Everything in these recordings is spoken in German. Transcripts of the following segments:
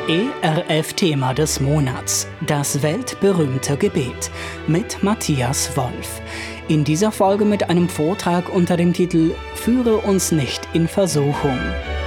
ERF-Thema des Monats, das weltberühmte Gebet mit Matthias Wolf. In dieser Folge mit einem Vortrag unter dem Titel »Führe uns nicht in Versuchung«.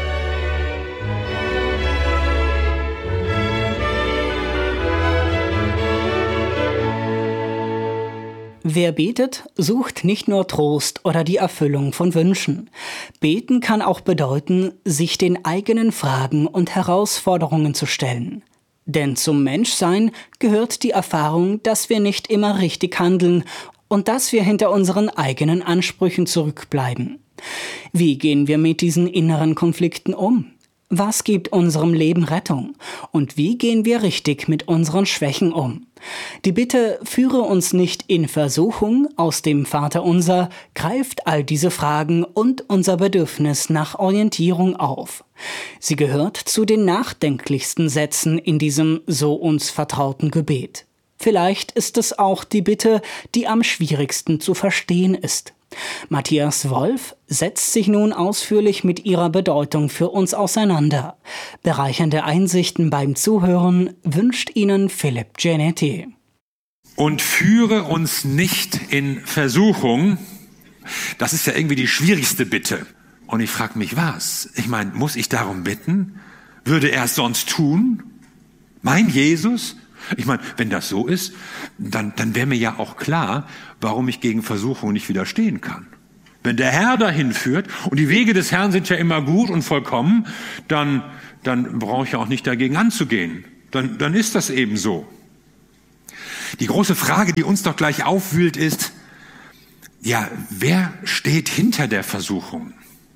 Wer betet, sucht nicht nur Trost oder die Erfüllung von Wünschen. Beten kann auch bedeuten, sich den eigenen Fragen und Herausforderungen zu stellen. Denn zum Menschsein gehört die Erfahrung, dass wir nicht immer richtig handeln und dass wir hinter unseren eigenen Ansprüchen zurückbleiben. Wie gehen wir mit diesen inneren Konflikten um? Was gibt unserem Leben Rettung? Und wie gehen wir richtig mit unseren Schwächen um? Die Bitte, führe uns nicht in Versuchung aus dem Vaterunser, greift all diese Fragen und unser Bedürfnis nach Orientierung auf. Sie gehört zu den nachdenklichsten Sätzen in diesem so uns vertrauten Gebet. Vielleicht ist es auch die Bitte, die am schwierigsten zu verstehen ist. Matthias Wolf setzt sich nun ausführlich mit ihrer Bedeutung für uns auseinander. Bereichernde Einsichten beim Zuhören wünscht Ihnen Philipp Genetti. Und führe uns nicht in Versuchung, das ist ja irgendwie die schwierigste Bitte. Und ich frage mich, was? Ich meine, muss ich darum bitten? Würde er es sonst tun? Mein Jesus? Ich meine, wenn das so ist, dann wäre mir ja auch klar, warum ich gegen Versuchung nicht widerstehen kann. Wenn der Herr dahin führt und die Wege des Herrn sind ja immer gut und vollkommen, dann brauche ich ja auch nicht dagegen anzugehen. Dann ist das eben so. Die große Frage, die uns doch gleich aufwühlt, ist, ja, wer steht hinter der Versuchung?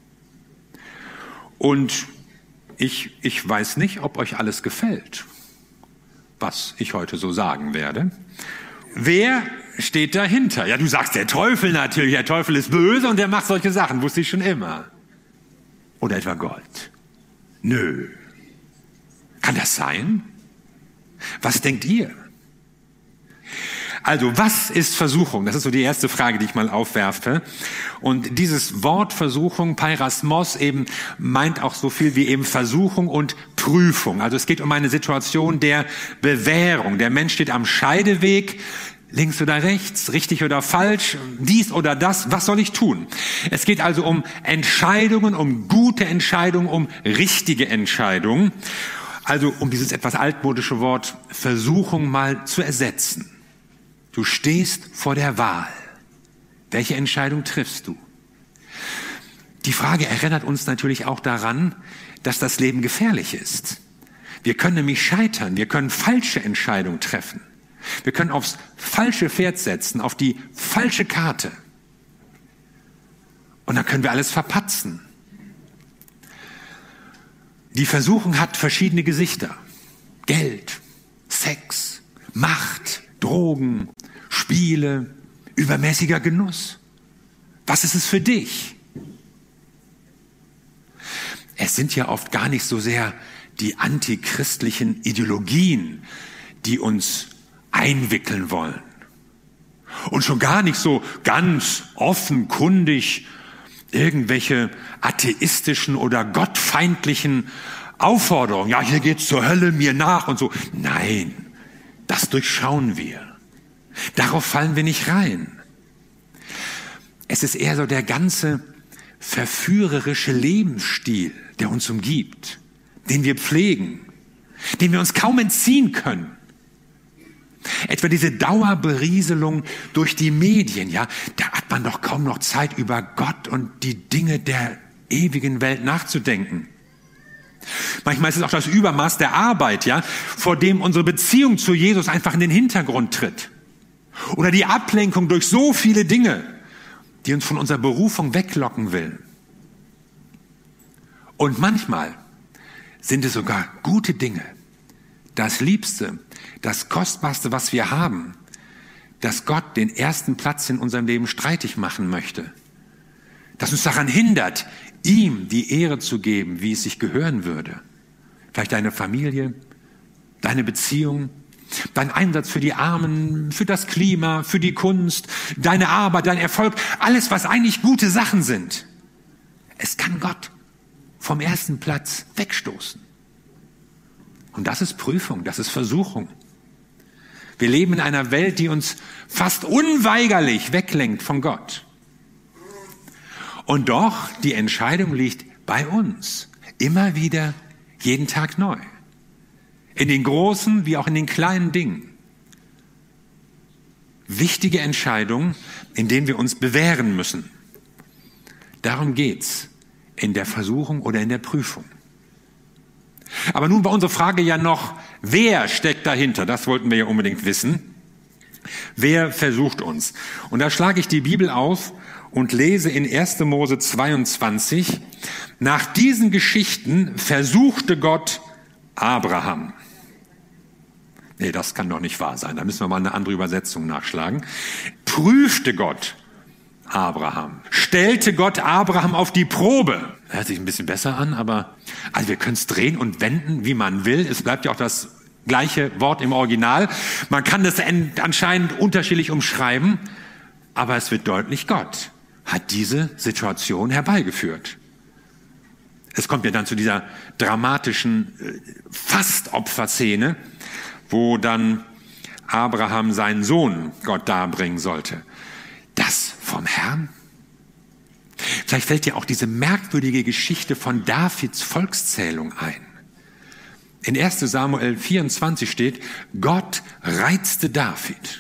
Und ich weiß nicht, ob euch alles gefällt, was ich heute so sagen werde. Wer steht dahinter? Ja, du sagst der Teufel natürlich. Der Teufel ist böse und der macht solche Sachen, wusste ich schon immer. Oder etwa Gott? Nö. Kann das sein? Was denkt ihr? Also, was ist Versuchung? Das ist so die erste Frage, die ich mal aufwerfe. Und dieses Wort Versuchung, Peirasmos, eben meint auch so viel wie eben Versuchung und Prüfung. Also es geht um eine Situation der Bewährung. Der Mensch steht am Scheideweg, links oder rechts, richtig oder falsch, dies oder das, was soll ich tun? Es geht also um Entscheidungen, um gute Entscheidungen, um richtige Entscheidungen. Also um dieses etwas altmodische Wort Versuchung mal zu ersetzen. Du stehst vor der Wahl. Welche Entscheidung triffst du? Die Frage erinnert uns natürlich auch daran, dass das Leben gefährlich ist. Wir können nämlich scheitern, wir können falsche Entscheidungen treffen. Wir können aufs falsche Pferd setzen, auf die falsche Karte. Und dann können wir alles verpatzen. Die Versuchung hat verschiedene Gesichter. Geld, Sex, Macht, Drogen, Spiele, übermäßiger Genuss. Was ist es für dich? Es sind ja oft gar nicht so sehr die antichristlichen Ideologien, die uns einwickeln wollen. Und schon gar nicht so ganz offenkundig irgendwelche atheistischen oder gottfeindlichen Aufforderungen. Ja, hier geht's zur Hölle, mir nach und so. Nein, das durchschauen wir. Darauf fallen wir nicht rein. Es ist eher so der ganze verführerische Lebensstil, der uns umgibt, den wir pflegen, den wir uns kaum entziehen können. Etwa diese Dauerberieselung durch die Medien, ja, da hat man doch kaum noch Zeit, über Gott und die Dinge der ewigen Welt nachzudenken. Manchmal ist es auch das Übermaß der Arbeit, ja, vor dem unsere Beziehung zu Jesus einfach in den Hintergrund tritt. Oder die Ablenkung durch so viele Dinge, die uns von unserer Berufung weglocken will. Und manchmal sind es sogar gute Dinge, das Liebste, das Kostbarste, was wir haben, dass Gott den ersten Platz in unserem Leben streitig machen möchte. Das uns daran hindert, ihm die Ehre zu geben, wie es sich gehören würde. Vielleicht deine Familie, deine Beziehung, dein Einsatz für die Armen, für das Klima, für die Kunst, deine Arbeit, dein Erfolg, alles, was eigentlich gute Sachen sind. Es kann Gott vom ersten Platz wegstoßen. Und das ist Prüfung, das ist Versuchung. Wir leben in einer Welt, die uns fast unweigerlich weglenkt von Gott. Und doch, die Entscheidung liegt bei uns. Immer wieder, jeden Tag neu. In den großen wie auch in den kleinen Dingen. Wichtige Entscheidungen, in denen wir uns bewähren müssen. Darum geht's in der Versuchung oder in der Prüfung. Aber nun war unsere Frage ja noch, wer steckt dahinter? Das wollten wir ja unbedingt wissen. Wer versucht uns? Und da schlage ich die Bibel auf und lese in 1. Mose 22, nach diesen Geschichten versuchte Gott Abraham. Nee, das kann doch nicht wahr sein. Da müssen wir mal eine andere Übersetzung nachschlagen. Prüfte Gott Abraham. Stellte Gott Abraham auf die Probe. Hört sich ein bisschen besser an, aber also wir können es drehen und wenden, wie man will. Es bleibt ja auch das gleiche Wort im Original. Man kann das anscheinend unterschiedlich umschreiben, aber es wird deutlich, Gott hat diese Situation herbeigeführt. Es kommt ja dann zu dieser dramatischen Fastopferszene, wo dann Abraham seinen Sohn Gott darbringen sollte. Das vom Herrn? Vielleicht fällt dir auch diese merkwürdige Geschichte von Davids Volkszählung ein. In 1. Samuel 24 steht, Gott reizte David.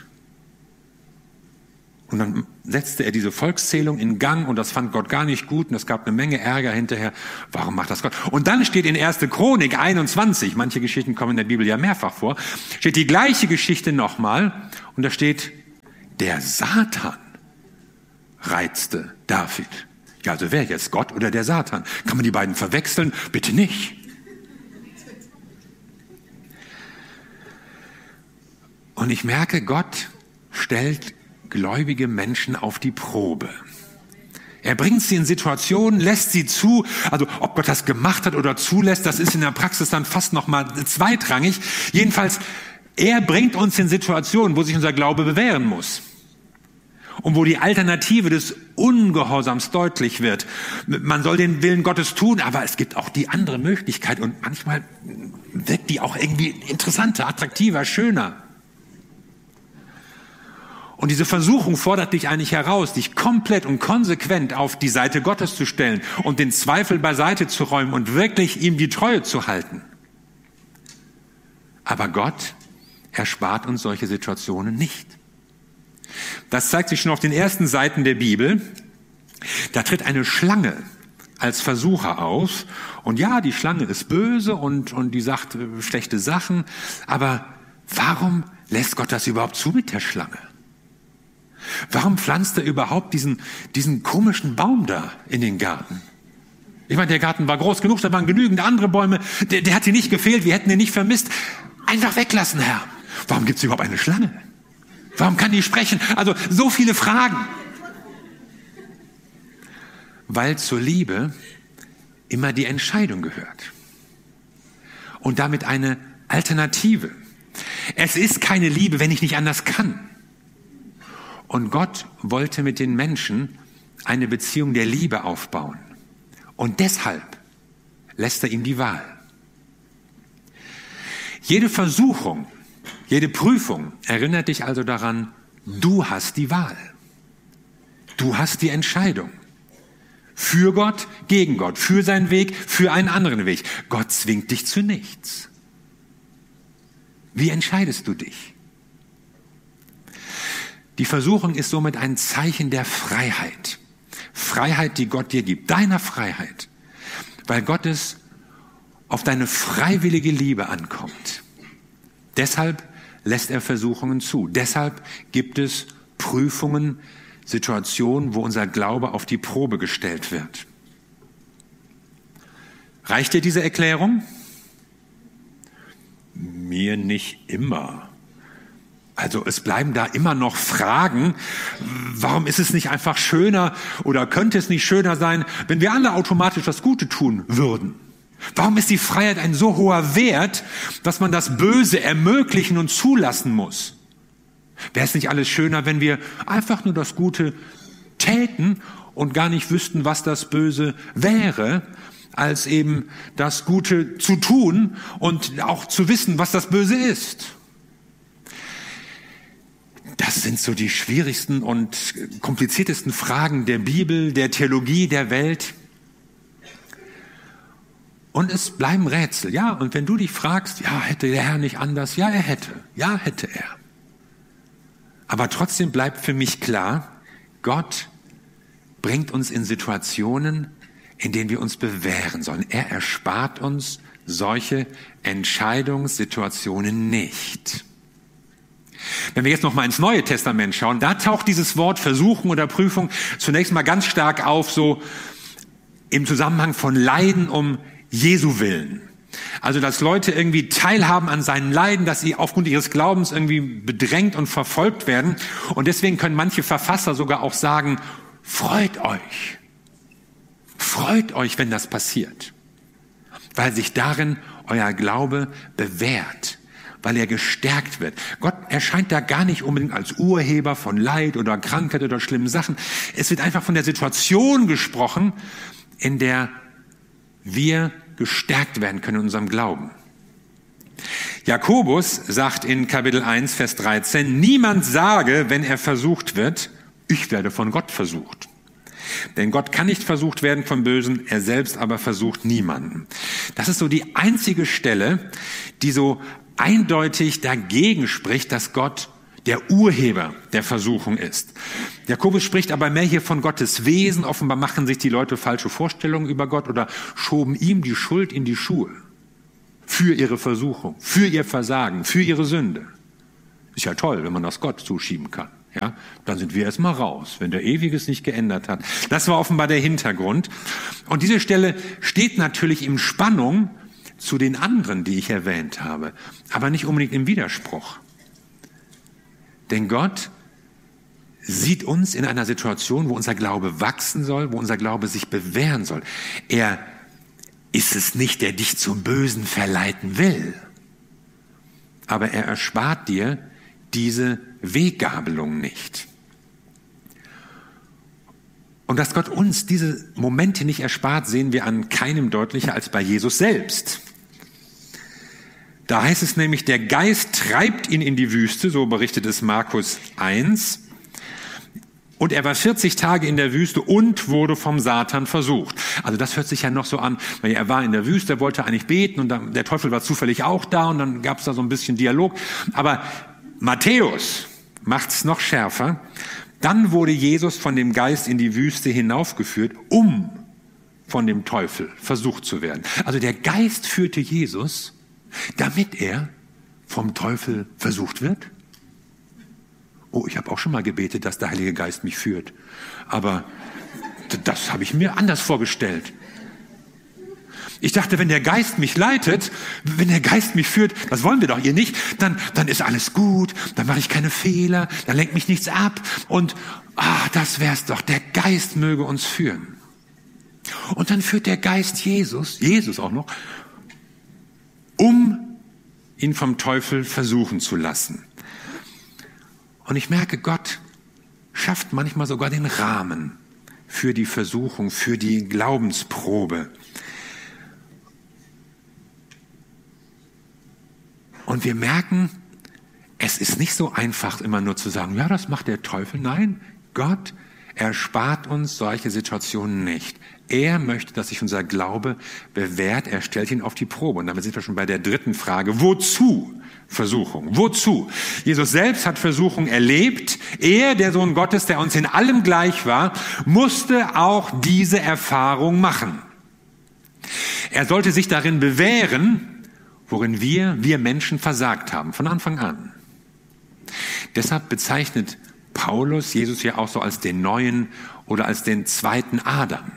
Und dann setzte er diese Volkszählung in Gang und das fand Gott gar nicht gut und es gab eine Menge Ärger hinterher. Warum macht das Gott? Und dann steht in 1. Chronik 21, manche Geschichten kommen in der Bibel ja mehrfach vor, steht die gleiche Geschichte nochmal und da steht, der Satan reizte David. Ja, also wer jetzt, Gott oder der Satan? Kann man die beiden verwechseln? Bitte nicht. Und ich merke, Gott stellt gläubige Menschen auf die Probe. Er bringt sie in Situationen, lässt sie zu. Also ob Gott das gemacht hat oder zulässt, das ist in der Praxis dann fast noch mal zweitrangig. Jedenfalls, er bringt uns in Situationen, wo sich unser Glaube bewähren muss. Und wo die Alternative des Ungehorsams deutlich wird. Man soll den Willen Gottes tun, aber es gibt auch die andere Möglichkeit. Und manchmal wirkt die auch irgendwie interessanter, attraktiver, schöner. Und diese Versuchung fordert dich eigentlich heraus, dich komplett und konsequent auf die Seite Gottes zu stellen und den Zweifel beiseite zu räumen und wirklich ihm die Treue zu halten. Aber Gott erspart uns solche Situationen nicht. Das zeigt sich schon auf den ersten Seiten der Bibel. Da tritt eine Schlange als Versucher auf. Und ja, die Schlange ist böse und die sagt schlechte Sachen. Aber warum lässt Gott das überhaupt zu mit der Schlange? Warum pflanzt er überhaupt diesen komischen Baum da in den Garten? Ich meine, der Garten war groß genug, da waren genügend andere Bäume. Der hat hier nicht gefehlt, wir hätten ihn nicht vermisst. Einfach weglassen, Herr. Warum gibt es überhaupt eine Schlange? Warum kann die sprechen? Also so viele Fragen. Weil zur Liebe immer die Entscheidung gehört. Und damit eine Alternative. Es ist keine Liebe, wenn ich nicht anders kann. Und Gott wollte mit den Menschen eine Beziehung der Liebe aufbauen. Und deshalb lässt er ihm die Wahl. Jede Versuchung, jede Prüfung erinnert dich also daran, du hast die Wahl. Du hast die Entscheidung. Für Gott, gegen Gott, für seinen Weg, für einen anderen Weg. Gott zwingt dich zu nichts. Wie entscheidest du dich? Die Versuchung ist somit ein Zeichen der Freiheit. Freiheit, die Gott dir gibt, deiner Freiheit. Weil Gott es auf deine freiwillige Liebe ankommt. Deshalb lässt er Versuchungen zu. Deshalb gibt es Prüfungen, Situationen, wo unser Glaube auf die Probe gestellt wird. Reicht dir diese Erklärung? Mir nicht immer. Also es bleiben da immer noch Fragen. Warum ist es nicht einfach schöner oder könnte es nicht schöner sein, wenn wir alle automatisch das Gute tun würden? Warum ist die Freiheit ein so hoher Wert, dass man das Böse ermöglichen und zulassen muss? Wäre es nicht alles schöner, wenn wir einfach nur das Gute täten und gar nicht wüssten, was das Böse wäre? als eben das Gute zu tun und auch zu wissen, was das Böse ist. Das sind so die schwierigsten und kompliziertesten Fragen der Bibel, der Theologie, der Welt. Und es bleiben Rätsel. Ja, und wenn du dich fragst, ja, hätte der Herr nicht anders? Ja, er hätte. Ja, hätte er. Aber trotzdem bleibt für mich klar, Gott bringt uns in Situationen, in denen wir uns bewähren sollen. Er erspart uns solche Entscheidungssituationen nicht. Wenn wir jetzt noch mal ins Neue Testament schauen, da taucht dieses Wort Versuchung oder Prüfung zunächst mal ganz stark auf, so im Zusammenhang von Leiden um Jesu willen. Also, dass Leute irgendwie teilhaben an seinen Leiden, dass sie aufgrund ihres Glaubens irgendwie bedrängt und verfolgt werden. Und deswegen können manche Verfasser sogar auch sagen, freut euch. Freut euch, wenn das passiert. Weil sich darin euer Glaube bewährt. Weil er gestärkt wird. Gott erscheint da gar nicht unbedingt als Urheber von Leid oder Krankheit oder schlimmen Sachen. Es wird einfach von der Situation gesprochen, in der wir gestärkt werden können in unserem Glauben. Jakobus sagt in Kapitel 1, Vers 13, niemand sage, wenn er versucht wird, ich werde von Gott versucht. Denn Gott kann nicht versucht werden vom Bösen, er selbst aber versucht niemanden. Das ist so die einzige Stelle, die so eindeutig dagegen spricht, dass Gott der Urheber der Versuchung ist. Jakobus spricht aber mehr hier von Gottes Wesen. Offenbar machen sich die Leute falsche Vorstellungen über Gott oder schoben ihm die Schuld in die Schuhe. Für ihre Versuchung, für ihr Versagen, für ihre Sünde. Ist ja toll, wenn man das Gott zuschieben kann. Ja, dann sind wir erstmal raus, wenn der Ewiges nicht geändert hat. Das war offenbar der Hintergrund. Und diese Stelle steht natürlich in Spannung zu den anderen, die ich erwähnt habe, aber nicht unbedingt im Widerspruch. Denn Gott sieht uns in einer Situation, wo unser Glaube wachsen soll, wo unser Glaube sich bewähren soll. Er ist es nicht, der dich zum Bösen verleiten will, aber er erspart dir diese Weggabelung nicht. Und dass Gott uns diese Momente nicht erspart, sehen wir an keinem deutlicher als bei Jesus selbst. Da heißt es nämlich, der Geist treibt ihn in die Wüste, so berichtet es Markus 1. Und er war 40 Tage in der Wüste und wurde vom Satan versucht. Also das hört sich ja noch so an, weil er war in der Wüste, er wollte eigentlich beten und dann, der Teufel war zufällig auch da und dann gab es da so ein bisschen Dialog. Aber Matthäus macht es noch schärfer. Dann wurde Jesus von dem Geist in die Wüste hinaufgeführt, um von dem Teufel versucht zu werden. Also der Geist führte Jesus, damit er vom Teufel versucht wird? Oh, ich habe auch schon mal gebetet, dass der Heilige Geist mich führt. Aber das habe ich mir anders vorgestellt. Ich dachte, wenn der Geist mich leitet, wenn der Geist mich führt, das wollen wir doch hier nicht, dann ist alles gut, dann mache ich keine Fehler, dann lenkt mich nichts ab. Und das wär's doch, der Geist möge uns führen. Und dann führt der Geist Jesus auch noch, um ihn vom Teufel versuchen zu lassen. Und ich merke, Gott schafft manchmal sogar den Rahmen für die Versuchung, für die Glaubensprobe. Und wir merken, es ist nicht so einfach, immer nur zu sagen, ja, das macht der Teufel. Nein, Gott erspart uns solche Situationen nicht. Er möchte, dass sich unser Glaube bewährt. Er stellt ihn auf die Probe. Und damit sind wir schon bei der dritten Frage. Wozu Versuchung? Wozu? Jesus selbst hat Versuchung erlebt. Er, der Sohn Gottes, der uns in allem gleich war, musste auch diese Erfahrung machen. Er sollte sich darin bewähren, worin wir Menschen versagt haben, von Anfang an. Deshalb bezeichnet Paulus Jesus ja auch so als den neuen oder als den zweiten Adam.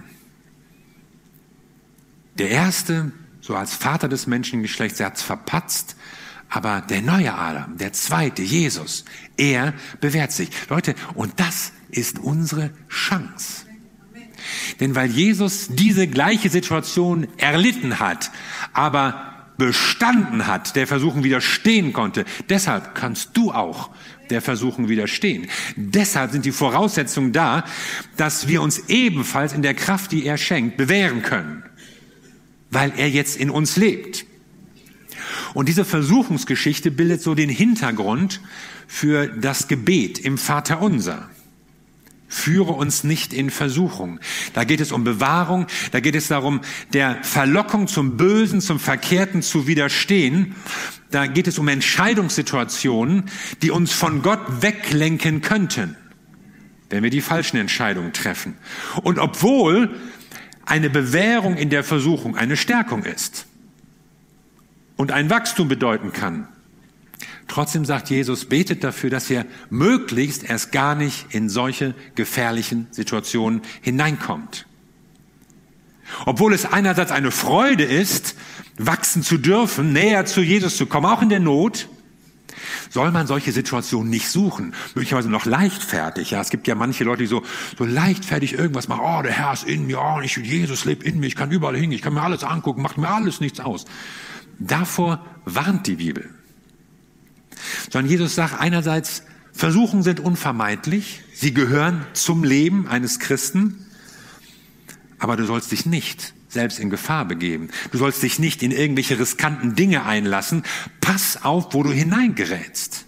Der erste, so als Vater des Menschengeschlechts, er hat's verpatzt, aber der neue Adam, der zweite, Jesus, er bewährt sich. Leute, und das ist unsere Chance. Denn weil Jesus diese gleiche Situation erlitten hat, aber bestanden hat, der Versuchung widerstehen konnte, deshalb kannst du auch der Versuchung widerstehen. Deshalb sind die Voraussetzungen da, dass wir uns ebenfalls in der Kraft, die er schenkt, bewähren können. weil er jetzt in uns lebt. Und diese Versuchungsgeschichte bildet so den Hintergrund für das Gebet im Vaterunser. Führe uns nicht in Versuchung. Da geht es um Bewahrung, da geht es darum, der Verlockung zum Bösen, zum Verkehrten zu widerstehen. Da geht es um Entscheidungssituationen, die uns von Gott weglenken könnten, wenn wir die falschen Entscheidungen treffen. Und obwohl eine Bewährung in der Versuchung eine Stärkung ist und ein Wachstum bedeuten kann, trotzdem sagt Jesus, betet dafür, dass ihr möglichst erst gar nicht in solche gefährlichen Situationen hineinkommt. Obwohl es einerseits eine Freude ist, wachsen zu dürfen, näher zu Jesus zu kommen, auch in der Not, soll man solche Situationen nicht suchen. Möglicherweise noch leichtfertig. Ja, es gibt ja manche Leute, die so leichtfertig irgendwas machen. Oh, der Herr ist in mir. Oh, Jesus lebt in mir. Ich kann überall hin. Ich kann mir alles angucken. Macht mir alles nichts aus. Davor warnt die Bibel. Sondern Jesus sagt einerseits, Versuchungen sind unvermeidlich. Sie gehören zum Leben eines Christen. Aber du sollst dich nicht selbst in Gefahr begeben. Du sollst dich nicht in irgendwelche riskanten Dinge einlassen. Pass auf, wo du hineingerätst.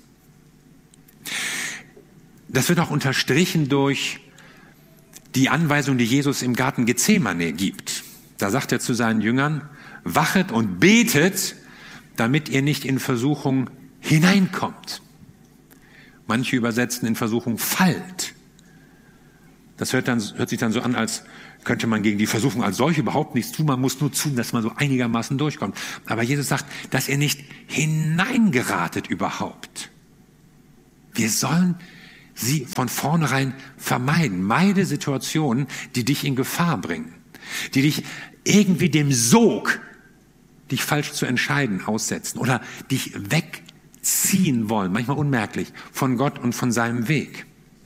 Das wird auch unterstrichen durch die Anweisung, die Jesus im Garten Gethsemane gibt. Da sagt er zu seinen Jüngern, wachet und betet, damit ihr nicht in Versuchung hineinkommt. Manche übersetzen in Versuchung fallt. Das hört sich dann so an, als könnte man gegen die Versuchung als solche überhaupt nichts tun. Man muss nur tun, dass man so einigermaßen durchkommt. Aber Jesus sagt, dass ihr nicht hineingeratet überhaupt. Wir sollen sie von vornherein vermeiden. Meide Situationen, die dich in Gefahr bringen, die dich irgendwie dem Sog, dich falsch zu entscheiden, aussetzen oder dich wegziehen wollen, manchmal unmerklich, von Gott und von seinem Weg.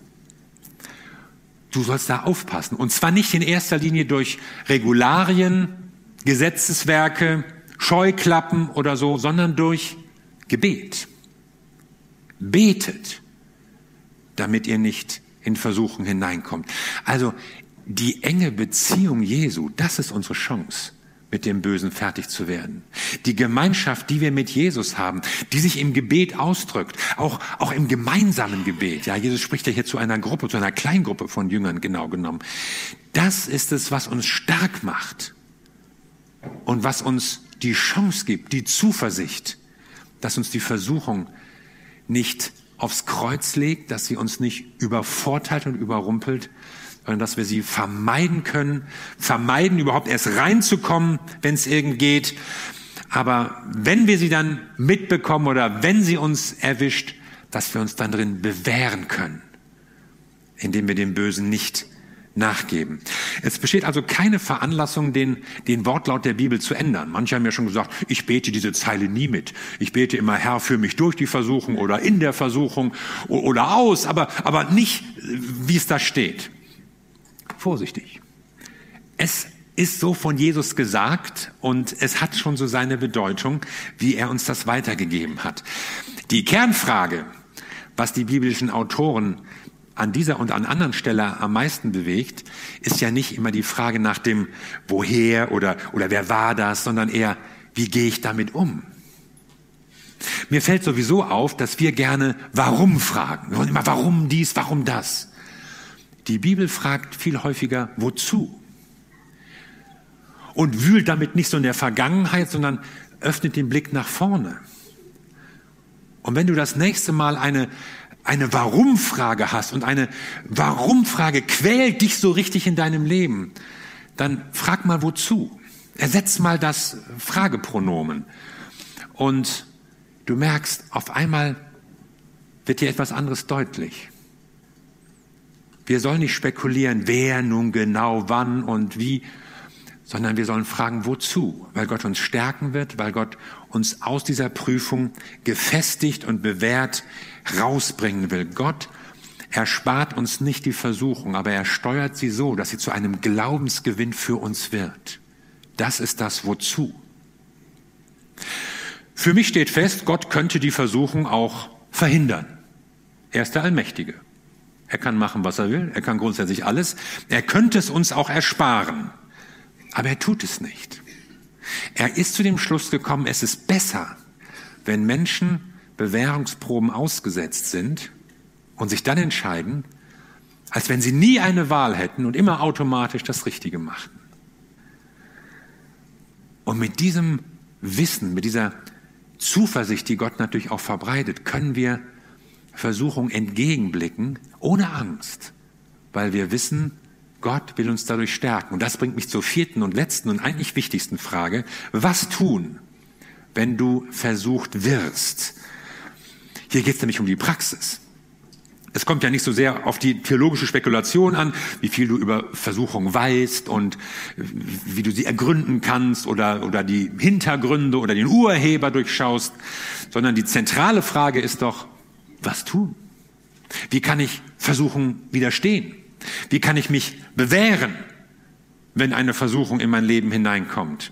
Du sollst da aufpassen. Und zwar nicht in erster Linie durch Regularien, Gesetzeswerke, Scheuklappen oder so, sondern durch Gebet. Betet, damit ihr nicht in Versuchung hineinkommt. Also die enge Beziehung Jesu, das ist unsere Chance, mit dem Bösen fertig zu werden. Die Gemeinschaft, die wir mit Jesus haben, die sich im Gebet ausdrückt, auch im gemeinsamen Gebet. Ja, Jesus spricht ja hier zu einer Gruppe, zu einer Kleingruppe von Jüngern genau genommen. Das ist es, was uns stark macht und was uns die Chance gibt, die Zuversicht, dass uns die Versuchung nicht aufs Kreuz legt, dass sie uns nicht übervorteilt und überrumpelt, sondern dass wir sie vermeiden können, vermeiden überhaupt erst reinzukommen, wenn es irgend geht. Aber wenn wir sie dann mitbekommen oder wenn sie uns erwischt, dass wir uns dann drin bewähren können, indem wir dem Bösen nicht nachgeben. Es besteht also keine Veranlassung, den Wortlaut der Bibel zu ändern. Manche haben ja schon gesagt, ich bete diese Zeile nie mit. Ich bete immer, Herr, führe mich durch die Versuchung oder in der Versuchung oder aus, aber nicht, wie es da steht. Vorsichtig. Es ist so von Jesus gesagt und es hat schon so seine Bedeutung, wie er uns das weitergegeben hat. Die Kernfrage, was die biblischen Autoren an dieser und an anderen Stelle am meisten bewegt, ist ja nicht immer die Frage nach dem Woher oder wer war das, sondern eher, wie gehe ich damit um? Mir fällt sowieso auf, dass wir gerne Warum fragen. Wir wollen immer Warum dies, warum das. Die Bibel fragt viel häufiger Wozu? Und wühlt damit nicht so in der Vergangenheit, sondern öffnet den Blick nach vorne. Und wenn du das nächste Mal eine Warum-Frage hast und eine Warum-Frage quält dich so richtig in deinem Leben, dann frag mal wozu. Ersetz mal das Fragepronomen. Und du merkst, auf einmal wird dir etwas anderes deutlich. Wir sollen nicht spekulieren, wer nun genau, wann und wie, sondern wir sollen fragen, wozu? Weil Gott uns stärken wird, weil Gott uns aus dieser Prüfung gefestigt und bewährt rausbringen will. Gott erspart uns nicht die Versuchung, aber er steuert sie so, dass sie zu einem Glaubensgewinn für uns wird. Das ist das Wozu. Für mich steht fest, Gott könnte die Versuchung auch verhindern. Er ist der Allmächtige. Er kann machen, was er will. Er kann grundsätzlich alles. Er könnte es uns auch ersparen. Aber er tut es nicht. Er ist zu dem Schluss gekommen, es ist besser, wenn Menschen Bewährungsproben ausgesetzt sind und sich dann entscheiden, als wenn sie nie eine Wahl hätten und immer automatisch das Richtige machten. Und mit diesem Wissen, mit dieser Zuversicht, die Gott natürlich auch verbreitet, können wir Versuchung entgegenblicken, ohne Angst, weil wir wissen, Gott will uns dadurch stärken. Und das bringt mich zur vierten und letzten und eigentlich wichtigsten Frage. Was tun, wenn du versucht wirst? Hier geht es nämlich um die Praxis. Es kommt ja nicht so sehr auf die theologische Spekulation an, wie viel du über Versuchung weißt und wie du sie ergründen kannst oder die Hintergründe oder den Urheber durchschaust, sondern die zentrale Frage ist doch, was tun? Wie kann ich Versuchung widerstehen? Wie kann ich mich bewähren, wenn eine Versuchung in mein Leben hineinkommt?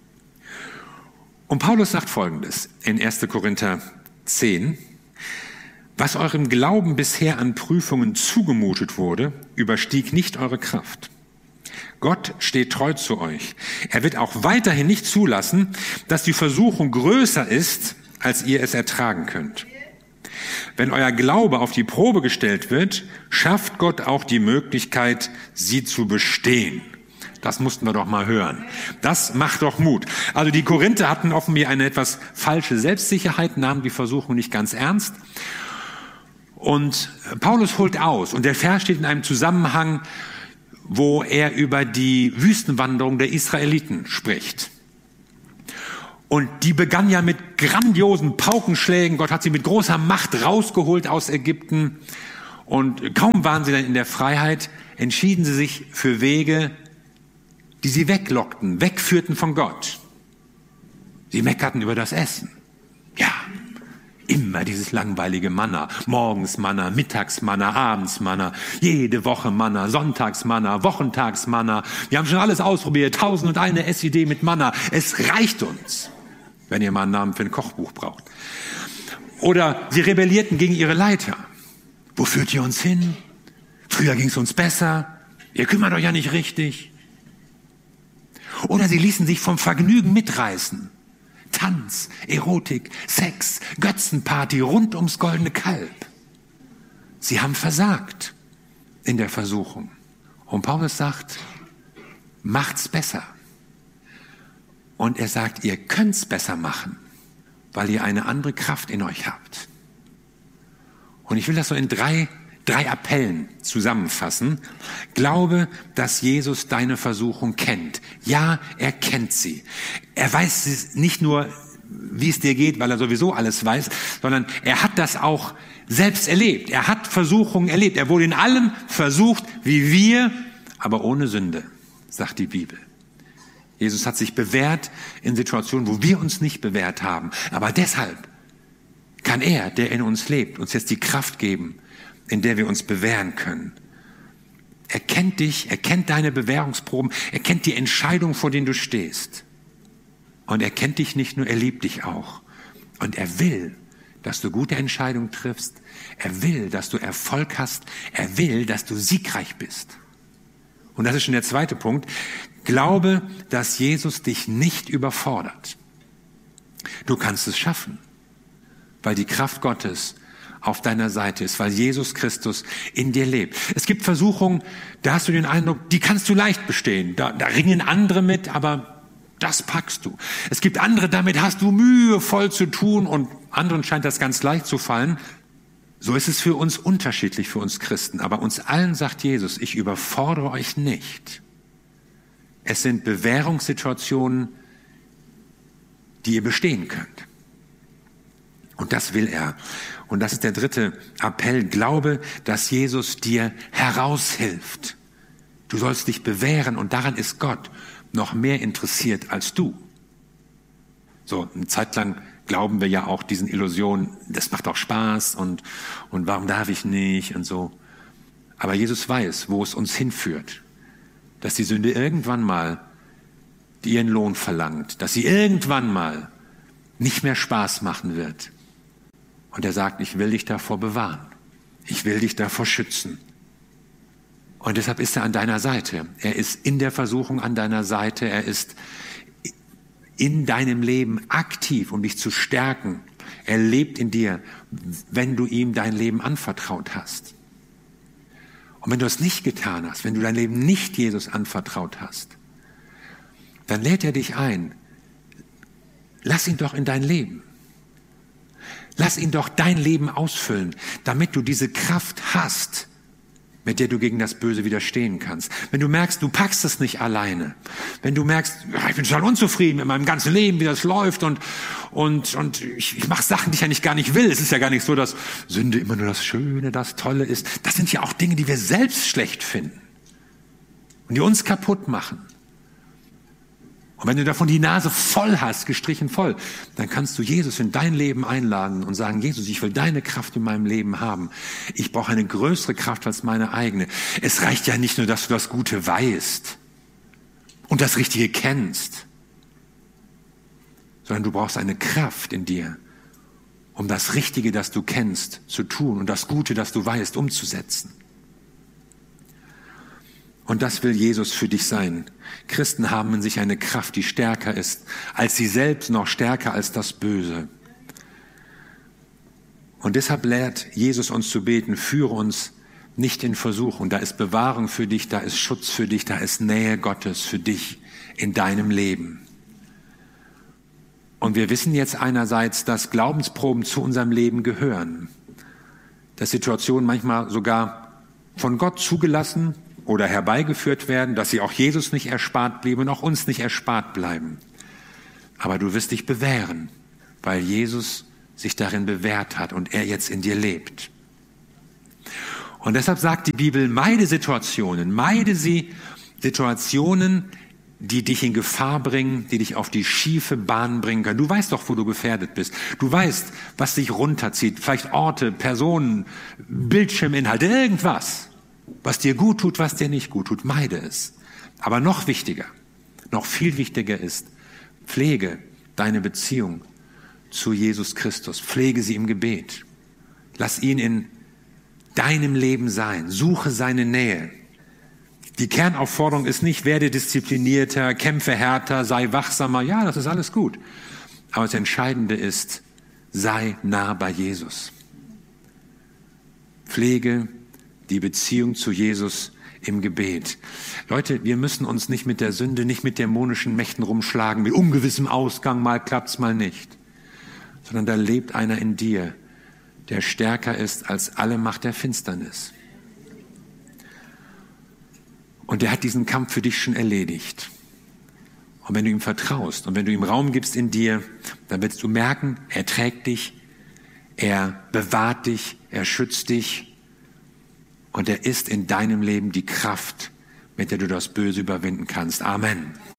Und Paulus sagt Folgendes in 1. Korinther 10, was eurem Glauben bisher an Prüfungen zugemutet wurde, überstieg nicht eure Kraft. Gott steht treu zu euch. Er wird auch weiterhin nicht zulassen, dass die Versuchung größer ist, als ihr es ertragen könnt. Wenn euer Glaube auf die Probe gestellt wird, schafft Gott auch die Möglichkeit, sie zu bestehen. Das mussten wir doch mal hören. Das macht doch Mut. Also die Korinther hatten offenbar eine etwas falsche Selbstsicherheit, nahmen die Versuchung nicht ganz ernst. Und Paulus holt aus. Und der Vers steht in einem Zusammenhang, wo er über die Wüstenwanderung der Israeliten spricht. Und die begann ja mit grandiosen Paukenschlägen. Gott hat sie mit großer Macht rausgeholt aus Ägypten. Und kaum waren sie dann in der Freiheit, entschieden sie sich für Wege, die sie weglockten, wegführten von Gott. Sie meckerten über das Essen. Ja, immer dieses langweilige Manna. Morgens Manna, mittags Manna, abends Manna, jede Woche Manna, sonntags Manna, wochentags Manna. Wir haben schon alles ausprobiert, 1001 Essidee mit Manna. Es reicht uns, wenn ihr mal einen Namen für ein Kochbuch braucht. Oder sie rebellierten gegen ihre Leiter. Wo führt ihr uns hin? Früher ging es uns besser. Ihr kümmert euch ja nicht richtig. Oder sie ließen sich vom Vergnügen mitreißen. Tanz, Erotik, Sex, Götzenparty rund ums goldene Kalb. Sie haben versagt in der Versuchung. Und Paulus sagt, macht's besser. Und er sagt, ihr könnt's besser machen, weil ihr eine andere Kraft in euch habt. Und ich will das so in drei Appellen zusammenfassen. Glaube, dass Jesus deine Versuchung kennt. Ja, er kennt sie. Er weiß nicht nur, wie es dir geht, weil er sowieso alles weiß, sondern er hat das auch selbst erlebt. Er hat Versuchungen erlebt. Er wurde in allem versucht, wie wir, aber ohne Sünde, sagt die Bibel. Jesus hat sich bewährt in Situationen, wo wir uns nicht bewährt haben. Aber deshalb kann er, der in uns lebt, uns jetzt die Kraft geben, in der wir uns bewähren können. Er kennt dich, er kennt deine Bewährungsproben, er kennt die Entscheidung, vor denen du stehst. Und er kennt dich nicht nur, er liebt dich auch. Und er will, dass du gute Entscheidungen triffst. Er will, dass du Erfolg hast. Er will, dass du siegreich bist. Und das ist schon der zweite Punkt. Glaube, dass Jesus dich nicht überfordert. Du kannst es schaffen, weil die Kraft Gottes auf deiner Seite ist, weil Jesus Christus in dir lebt. Es gibt Versuchungen, da hast du den Eindruck, die kannst du leicht bestehen. Da ringen andere mit, aber das packst du. Es gibt andere, damit hast du mühevoll zu tun und anderen scheint das ganz leicht zu fallen. So ist es für uns unterschiedlich, für uns Christen. Aber uns allen sagt Jesus, ich überfordere euch nicht. Es sind Bewährungssituationen, die ihr bestehen könnt. Und das will er. Und das ist der dritte Appell. Glaube, dass Jesus dir heraushilft. Du sollst dich bewähren und daran ist Gott noch mehr interessiert als du. So, eine Zeit lang glauben wir ja auch diesen Illusionen, das macht auch Spaß und warum darf ich nicht und so. Aber Jesus weiß, wo es uns hinführt. Dass die Sünde irgendwann mal ihren Lohn verlangt. Dass sie irgendwann mal nicht mehr Spaß machen wird. Und er sagt, ich will dich davor bewahren. Ich will dich davor schützen. Und deshalb ist er an deiner Seite. Er ist in der Versuchung an deiner Seite. Er ist in deinem Leben aktiv, um dich zu stärken. Er lebt in dir, wenn du ihm dein Leben anvertraut hast. Und wenn du es nicht getan hast, wenn du dein Leben nicht Jesus anvertraut hast, dann lädt er dich ein. Lass ihn doch in dein Leben. Lass ihn doch dein Leben ausfüllen, damit du diese Kraft hast, mit der du gegen das Böse widerstehen kannst. Wenn du merkst, du packst es nicht alleine. Wenn du merkst, ich bin schon unzufrieden mit meinem ganzen Leben, wie das läuft und ich mache Sachen, die ich eigentlich gar nicht will. Es ist ja gar nicht so, dass Sünde immer nur das Schöne, das Tolle ist. Das sind ja auch Dinge, die wir selbst schlecht finden und die uns kaputt machen. Und wenn du davon die Nase voll hast, gestrichen voll, dann kannst du Jesus in dein Leben einladen und sagen, Jesus, ich will deine Kraft in meinem Leben haben. Ich brauche eine größere Kraft als meine eigene. Es reicht ja nicht nur, dass du das Gute weißt und das Richtige kennst, sondern du brauchst eine Kraft in dir, um das Richtige, das du kennst, zu tun und das Gute, das du weißt, umzusetzen. Und das will Jesus für dich sein. Christen haben in sich eine Kraft, die stärker ist als sie selbst, noch stärker als das Böse. Und deshalb lehrt Jesus uns zu beten, führe uns nicht in Versuchung. Da ist Bewahrung für dich, da ist Schutz für dich, da ist Nähe Gottes für dich in deinem Leben. Und wir wissen jetzt einerseits, dass Glaubensproben zu unserem Leben gehören. Dass Situationen manchmal sogar von Gott zugelassen oder herbeigeführt werden, dass sie auch Jesus nicht erspart blieben und auch uns nicht erspart bleiben. Aber du wirst dich bewähren, weil Jesus sich darin bewährt hat und er jetzt in dir lebt. Und deshalb sagt die Bibel, meide Situationen, die dich in Gefahr bringen, die dich auf die schiefe Bahn bringen können. Du weißt doch, wo du gefährdet bist. Du weißt, was dich runterzieht. Vielleicht Orte, Personen, Bildschirminhalte, irgendwas. Was dir gut tut, was dir nicht gut tut, meide es. Aber noch wichtiger, noch viel wichtiger ist, pflege deine Beziehung zu Jesus Christus. Pflege sie im Gebet. Lass ihn in deinem Leben sein. Suche seine Nähe. Die Kernaufforderung ist nicht, werde disziplinierter, kämpfe härter, sei wachsamer. Ja, das ist alles gut. Aber das Entscheidende ist, sei nah bei Jesus. Pflege die Beziehung zu Jesus im Gebet. Leute, wir müssen uns nicht mit der Sünde, nicht mit dämonischen Mächten rumschlagen, mit ungewissem Ausgang, mal klappt's, mal nicht. Sondern da lebt einer in dir, der stärker ist als alle Macht der Finsternis. Und der hat diesen Kampf für dich schon erledigt. Und wenn du ihm vertraust und wenn du ihm Raum gibst in dir, dann wirst du merken, er trägt dich, er bewahrt dich, er schützt dich. Und er ist in deinem Leben die Kraft, mit der du das Böse überwinden kannst. Amen.